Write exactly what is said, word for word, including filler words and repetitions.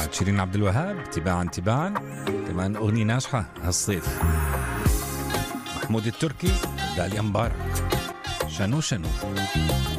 بعد شيرين عبد الوهاب تباعا تباعا، كمان أغنية ناجحة هالصيف. محمود التركي، داليا مبارك، شنو شنو.